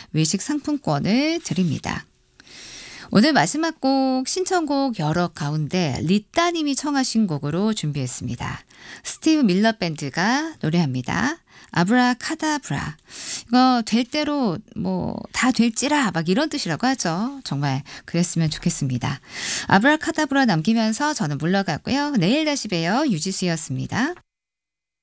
외식 상품권을 드립니다. 오늘 마지막 곡 신청곡 여러 가운데 리따님이 청하신 곡으로 준비했습니다. 스티브 밀러 밴드가 노래합니다. 아브라카다브라. 이거 될 대로 뭐 다 될지라 막 이런 뜻이라고 하죠. 정말 그랬으면 좋겠습니다. 아브라카다브라 남기면서 저는 물러가고요. 내일 다시 봬요. 유지수였습니다.